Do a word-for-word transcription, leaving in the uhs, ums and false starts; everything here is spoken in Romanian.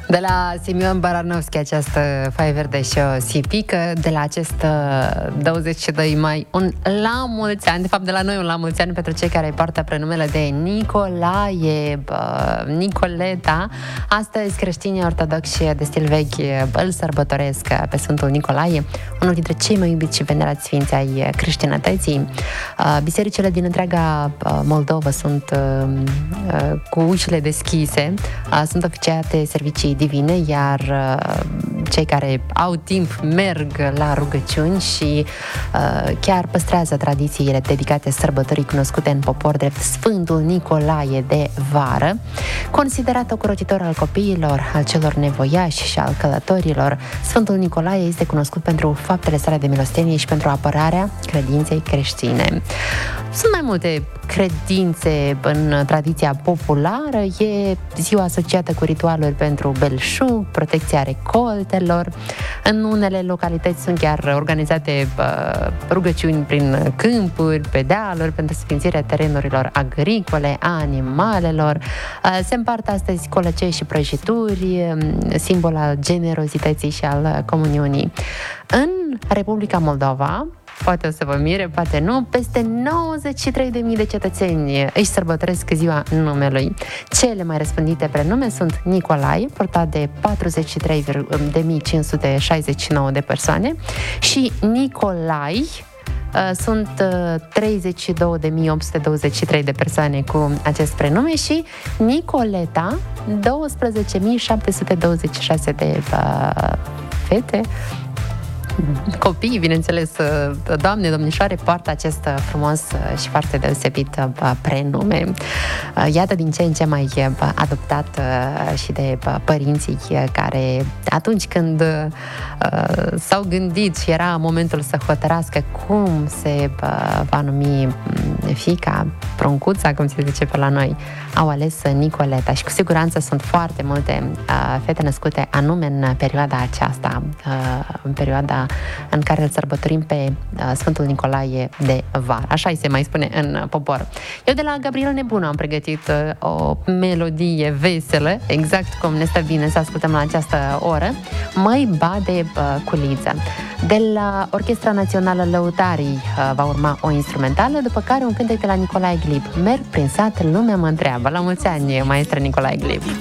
De la Simion Baranovski, această Foaie Verde și o sipică, de la acest douăzeci și doi mai, un la mulți ani, de fapt de la noi un la mulți ani pentru cei care poartă prenumele de Nicolae, Nicoleta. Astăzi creștinii ortodoxi de stil vechi îl sărbătoresc pe Sfântul Nicolae, unul dintre cei mai iubiți și venerați sfinți ai creștinătății. Bisericile din întreaga Moldova sunt cu ușile deschise, sunt oficiate servicii divine, iar cei care au timp merg la rugăciuni și uh, chiar păstrează tradițiile dedicate sărbătorii cunoscute în popor drept Sfântul Nicolae de Vară. Considerat ocrotitor al copiilor, al celor nevoiași și al călătorilor, Sfântul Nicolae este cunoscut pentru faptele sale de milostenie și pentru apărarea credinței creștine. Sunt mai multe credințe în tradiția populară. E ziua asociată cu ritualuri pentru belșug, protecția recoltelor. În unele localități sunt chiar organizate uh, rugăciuni prin câmpuri, pe dealuri, pentru sfințirea terenurilor agricole, a animalelor. Uh, se împart astăzi colăcei și prăjituri, simbol al generozității și al comuniunii. În Republica Moldova, poate o să vă mire, poate nu, peste nouăzeci și trei de mii de cetățeni își sărbătoresc ziua numelui. Cele mai răspândite prenume sunt Nicolae, portat de patruzeci și trei de mii cinci sute șaizeci și nouă de persoane, și Nicolai, sunt treizeci și două de mii opt sute douăzeci și trei de persoane cu acest prenume, și Nicoleta, douăsprezece mii șapte sute douăzeci și șase de uh, fete, copii, bineînțeles, doamne, domnișoare, poartă acest frumos și foarte deosebit prenume. Iată din ce în ce mai adoptat și de părinții care, atunci când s-au gândit și era momentul să hotărască cum se va numi fiica, pruncuța, cum se zice pe la noi, au ales Nicoleta. Și cu siguranță sunt foarte multe fete născute anume în perioada aceasta, în perioada în care îl sărbătorim pe uh, Sfântul Nicolae de Vară. Așa îi se mai spune în popor. Eu de la Gabriel Nebunu am pregătit uh, o melodie veselă, exact cum ne stă bine să ascultăm la această oră, Măi bade uh, culiță. De la Orchestra Națională Lăutarii uh, va urma o instrumentală, după care un cântec de la Nicolae Glib. Merg prin sat, lumea mă întreabă. La mulți ani, maestre Nicolae Glib!